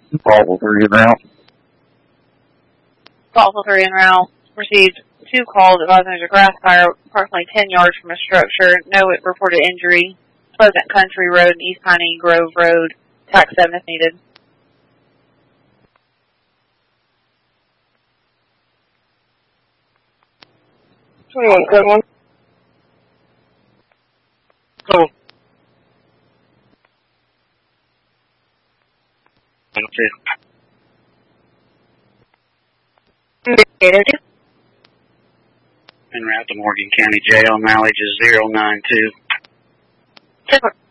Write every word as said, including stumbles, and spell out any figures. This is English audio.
Call three en route. Call three en route. Received two calls advising there's a grass fire approximately ten yards from a structure. No reported injury. Pleasant Country Road and East Piney Grove Road. Tac seven if needed. twenty-one, code one. Code one. two. Indicated. En route to Morgan County Jail. Mileage is zero nine two. Check